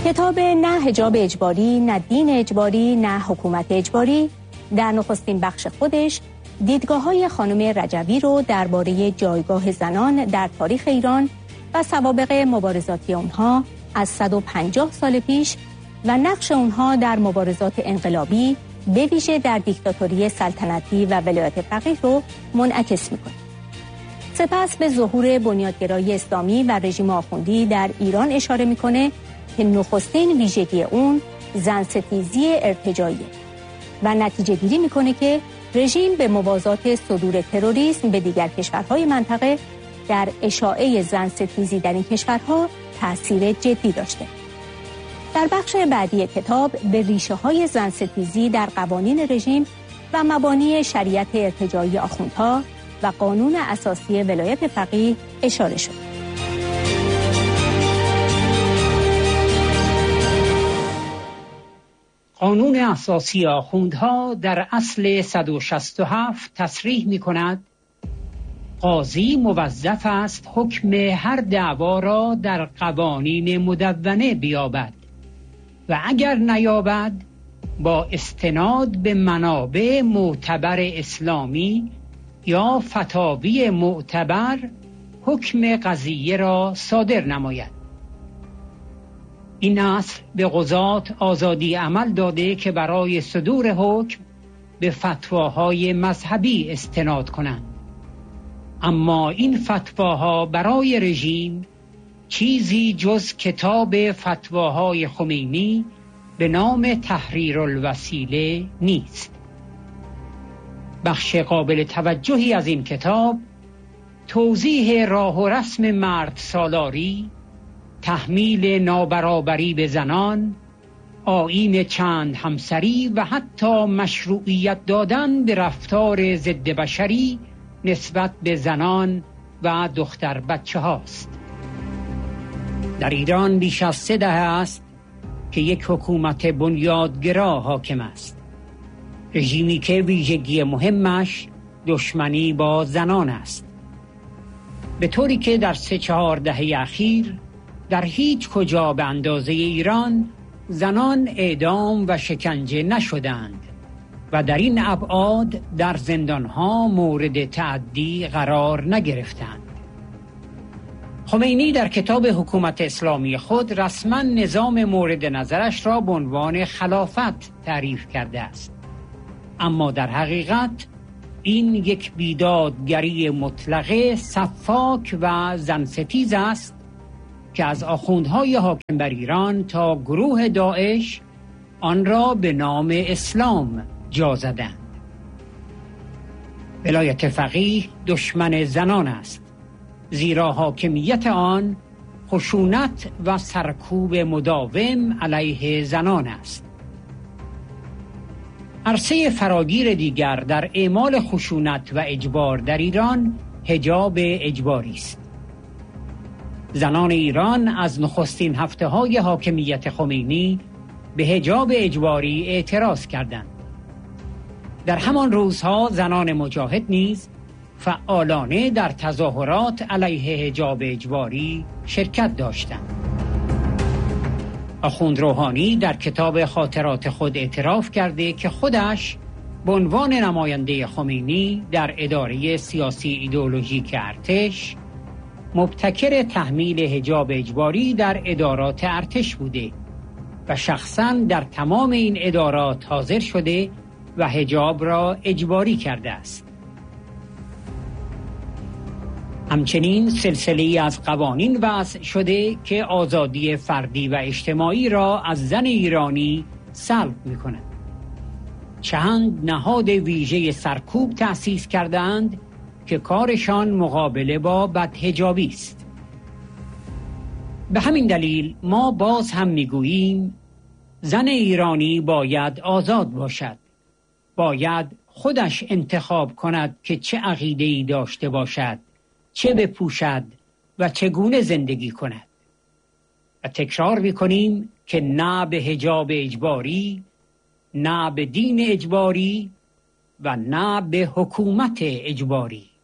کتاب نه حجاب اجباری، نه دین اجباری، نه حکومت اجباری در نخستین بخش خودش دیدگاه‌های خانم رجوی رو درباره جایگاه زنان در تاریخ ایران و سوابق مبارزاتی اونها از 150 سال پیش و نقش اونها در مبارزات انقلابی به ویژه در دیکتاتوری سلطنتی و ولایت فقیه رو منعکس می‌کنه. سپس به ظهور بنیادگرایی اسلامی و رژیم آخوندی در ایران اشاره می‌کنه که نخستین ویژگی اون زنستیزی ارتجاعیه و نتیجه گیری می‌کنه که رژیم به موازات صدور تروریسم به دیگر کشورهای منطقه در اشاعه زنستیزی در این کشورها تأثیر جدی داشته. در بخش بعدی کتاب به ریشه‌های زنستیزی در قوانین رژیم و مبانی شریعت ارتجاعی آخوندها و قانون اساسی ولایت فقیه اشاره شد. قانون اساسی آخوندها در اصل 167 تصریح می‌کند قاضی موظف است حکم هر دعوا را در قوانین مدونه بیابد و اگر نیابد با استناد به منابع معتبر اسلامی یا فتاوی معتبر حکم قضیه را صادر نماید. این اصل به قضات آزادی عمل داده که برای صدور حکم به فتواهای مذهبی استناد کنند. اما این فتواها برای رژیم چیزی جز کتاب فتواهای خمینی به نام تحریر الوسیله نیست. بخش قابل توجهی از این کتاب توضیح راه و رسم مرد سالاری، تحمیل نابرابری به زنان، آیین چند همسری و حتی مشروعیت دادن به رفتار ضد بشری نسبت به زنان و دختر بچه هاست. در ایران بیش از 3 دهه است که یک حکومت بنیادگرا حاکم است. رژیمی که ویژگی مهمش دشمنی با زنان است. به طوری که در 3-4 دهه اخیر در هیچ کجا به اندازه ایران زنان اعدام و شکنجه نشدند و در این ابعاد در زندانها مورد تعدی قرار نگرفتند. خمینی در کتاب حکومت اسلامی خود رسما نظام مورد نظرش را به عنوان خلافت تعریف کرده است. اما در حقیقت این یک بیدادگری مطلقه سفاک و زنستیز است که از آخوندهای حاکم بر ایران تا گروه داعش آن را به نام اسلام جا زدند. ولایت فقیه دشمن زنان است، زیرا حاکمیت آن خشونت و سرکوب مداوم علیه زنان است. عرصه فراگیر دیگر در اعمال خشونت و اجبار در ایران حجاب اجباری است. زنان ایران از نخستین هفته‌های حاکمیت خمینی به حجاب اجباری اعتراض کردند. در همان روزها زنان مجاهد نیز فعالانه در تظاهرات علیه حجاب اجباری شرکت داشتند. آخوند روحانی در کتاب خاطرات خود اعتراف کرده که خودش به عنوان نماینده خمینی در اداره سیاسی ایدئولوژیک ارتش مبتکر تحمیل حجاب اجباری در ادارات ارتش بوده و شخصاً در تمام این ادارات حاضر شده و حجاب را اجباری کرده است. همچنین سلسله‌ای از قوانین وضع شده که آزادی فردی و اجتماعی را از زن ایرانی سلب می‌کند. چند نهاد ویژه سرکوب تأسیس کردند که کارشان مقابله با بدحجابی است. به همین دلیل ما باز هم می‌گوییم زن ایرانی باید آزاد باشد. باید خودش انتخاب کند که چه عقیده‌ای داشته باشد، چه بپوشد و چگونه زندگی کند. و تکرار می‌کنیم که نه به حجاب اجباری، نه به دین اجباری و نه به حکومت اجباری.